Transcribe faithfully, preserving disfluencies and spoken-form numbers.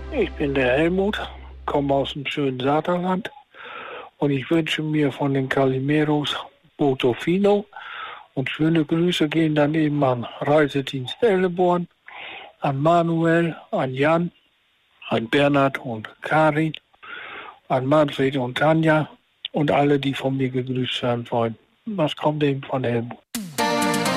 Ich bin der Helmut, komme aus dem schönen Saterland und ich wünsche mir von den Calimeros Botofino und schöne Grüße gehen dann eben an Reisedienst Elleborn, an Manuel, an Jan, an Bernhard und Karin, an Manfred und Tanja und alle, die von mir gegrüßt werden wollen. Was kommt eben von Helmut?